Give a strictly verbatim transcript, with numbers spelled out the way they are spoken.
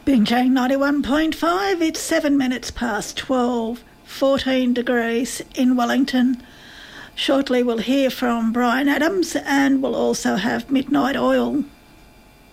Binchang ninety-one point five, it's seven minutes past twelve, fourteen degrees in Wellington. Shortly we'll hear from Brian Adams and we'll also have Midnight Oil.